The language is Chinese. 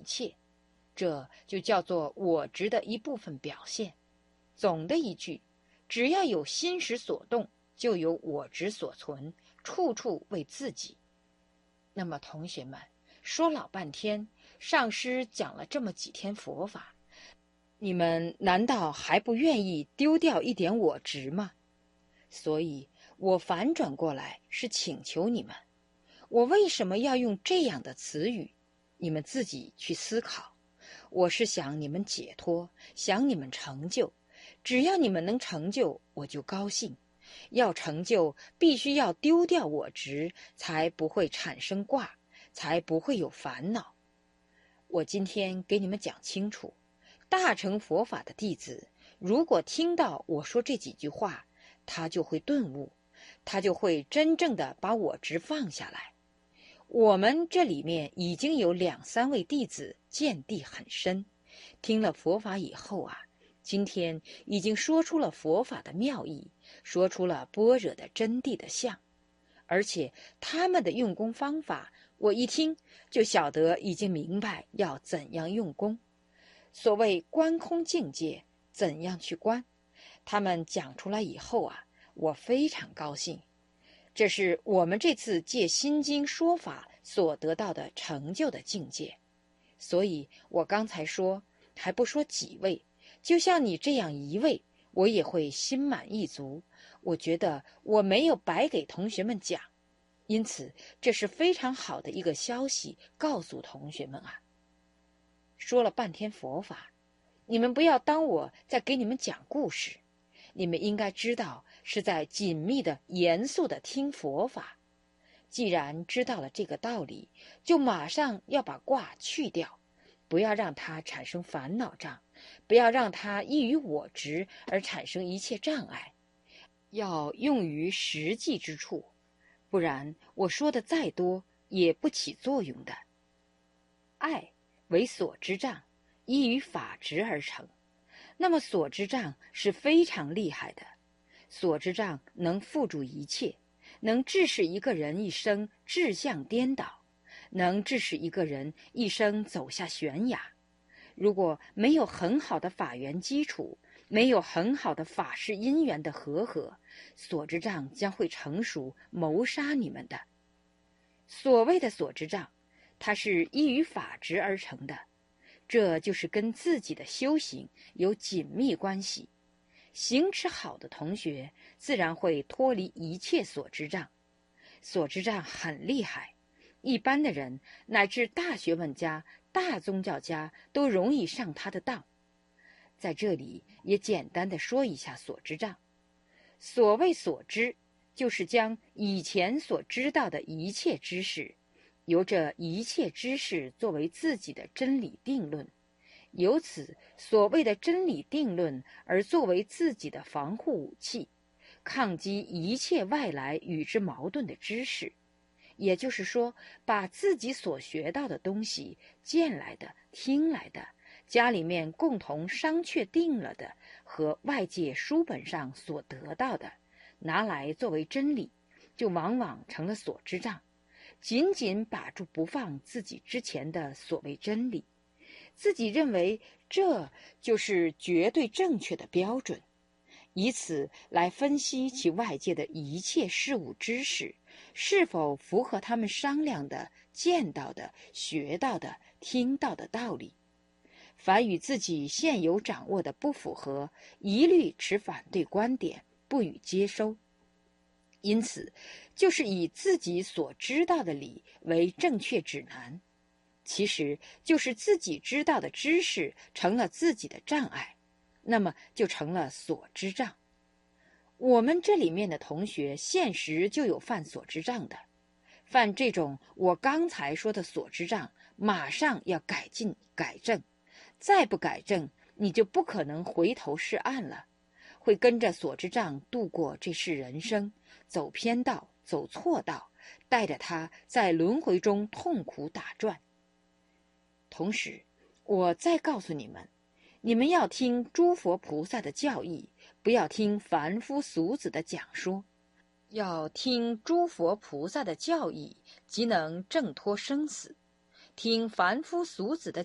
切，这就叫做我执的一部分表现。总的一句，只要有心识所动，就有我执所存，处处为自己。那么同学们，说老半天，上师讲了这么几天佛法，你们难道还不愿意丢掉一点我执吗？所以我反转过来是请求你们，我为什么要用这样的词语？你们自己去思考。我是想你们解脱，想你们成就，只要你们能成就，我就高兴。要成就，必须要丢掉我执，才不会产生挂，才不会有烦恼。我今天给你们讲清楚，大乘佛法的弟子，如果听到我说这几句话，他就会顿悟，他就会真正的把我执放下来。我们这里面已经有2、3位弟子见地很深，听了佛法以后啊，今天已经说出了佛法的妙义，说出了般若的真谛的相，而且他们的用功方法，我一听就晓得已经明白要怎样用功。所谓观空境界，怎样去观，他们讲出来以后啊，我非常高兴。这是我们这次借心经说法所得到的成就的境界。所以我刚才说，还不说几位，就像你这样一位，我也会心满意足。我觉得我没有白给同学们讲，因此这是非常好的一个消息，告诉同学们啊。说了半天佛法，你们不要当我在给你们讲故事，你们应该知道是在紧密的、严肃的听佛法。既然知道了这个道理，就马上要把挂去掉，不要让它产生烦恼障，不要让它依于我执而产生一切障碍，要用于实际之处，不然我说的再多也不起作用的。爱为所知障，依于法执而成。那么所知障是非常厉害的，所知障能缚住一切，能致使一个人一生志向颠倒，能致使一个人一生走下悬崖。如果没有很好的法缘基础，没有很好的法事因缘的和合，所知障将会成熟谋杀你们的。所谓的所知障，它是依于法执而成的，这就是跟自己的修行有紧密关系。行持好的同学，自然会脱离一切所知障。所知障很厉害，一般的人乃至大学问家、大宗教家都容易上他的当。在这里也简单的说一下所知障。所谓所知，就是将以前所知道的一切知识，由这一切知识作为自己的真理定论，由此所谓的真理定论而作为自己的防护武器，抗击一切外来与之矛盾的知识。也就是说，把自己所学到的东西，见来的、听来的，家里面共同商确定了的，和外界书本上所得到的，拿来作为真理，就往往成了所知障，紧紧把住不放自己之前的所谓真理，自己认为这就是绝对正确的标准，以此来分析其外界的一切事物知识是否符合他们商量的、见到的、学到的、听到的道理。凡与自己现有掌握的不符合，一律持反对观点，不予接收。因此，就是以自己所知道的理为正确指南，其实就是自己知道的知识成了自己的障碍，那么就成了所知障。我们这里面的同学现实就有犯所知障的，犯这种我刚才说的所知障，马上要改进改正，再不改正，你就不可能回头是岸了，会跟着所知障度过这世人生，走偏道，走错道，带着他在轮回中痛苦打转。同时，我再告诉你们，你们要听诸佛菩萨的教义，不要听凡夫俗子的讲说，要听诸佛菩萨的教义，即能挣脱生死。听凡夫俗子的